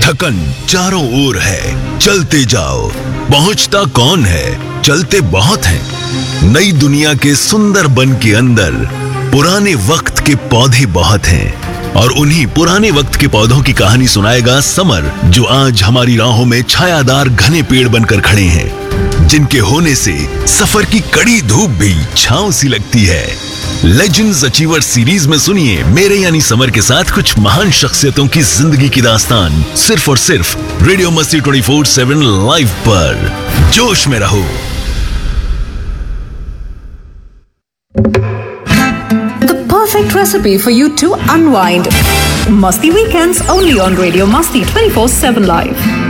थकन चारों ओर है, चलते जाओ। पहुंचता कौन है, चलते बहुत हैं। नई दुनिया के सुंदर बन के अंदर पुराने वक्त के पौधे बहुत हैं, और उन्हीं पुराने वक्त के पौधों की कहानी सुनाएगा समर, जो आज हमारी राहों में छायादार घने पेड़ बनकर खड़े हैं, जिनके होने से सफर की कड़ी धूप भी छांव सी लगती है। लेजेंड्स अचीवर सीरीज में सुनिए मेरे यानी समर के साथ कुछ महान शख्सियतों की जिंदगी की दास्तान, सिर्फ और सिर्फ रेडियो मस्ती 24/7 लाइव पर। जोश में रहो। The perfect recipe for you to unwind. Masti Weekends only on Radio Masti 24/7 Live.